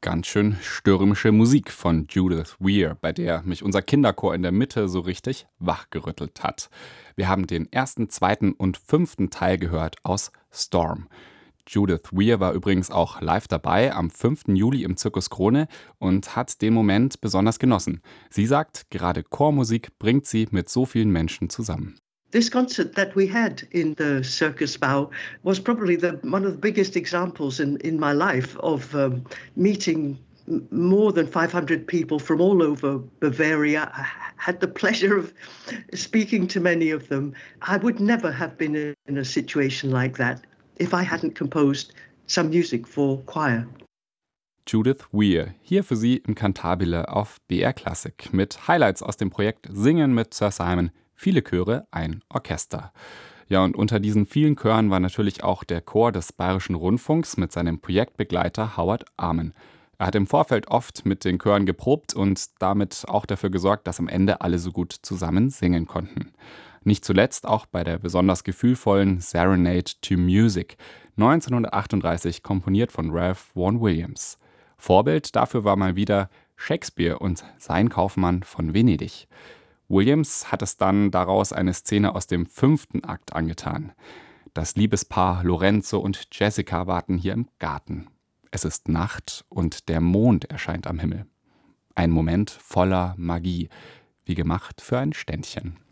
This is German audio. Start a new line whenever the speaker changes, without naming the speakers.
Ganz schön stürmische Musik von Judith Weir, bei der mich unser Kinderchor in der Mitte so richtig wachgerüttelt hat. Wir haben den ersten, zweiten und fünften Teil gehört aus Storm. Judith Weir war übrigens auch live dabei am 5. Juli im Zirkus Krone und hat den Moment besonders genossen. Sie sagt, gerade Chormusik bringt sie mit so vielen Menschen zusammen.
This concert that we had in the Circus Bow was probably one of the biggest examples in my life of meeting more than 500 people from all over Bavaria. I had the pleasure of speaking to many of them. I would never have been in a situation like that if I hadn't composed some music for choir.
Judith Weir, hier für Sie im Cantabile auf BR Classic mit Highlights aus dem Projekt Singen mit Sir Simon, viele Chöre, ein Orchester. Ja, und unter diesen vielen Chören war natürlich auch der Chor des Bayerischen Rundfunks mit seinem Projektbegleiter Howard Amen. Er hat im Vorfeld oft mit den Chören geprobt und damit auch dafür gesorgt, dass am Ende alle so gut zusammen singen konnten. Nicht zuletzt auch bei der besonders gefühlvollen Serenade to Music, 1938 komponiert von Ralph Vaughan Williams. Vorbild dafür war mal wieder Shakespeare und sein Kaufmann von Venedig. Williams hat es dann daraus eine Szene aus dem 5. Akt angetan. Das Liebespaar Lorenzo und Jessica warten hier im Garten. Es ist Nacht und der Mond erscheint am Himmel. Ein Moment voller Magie, wie gemacht für ein Ständchen.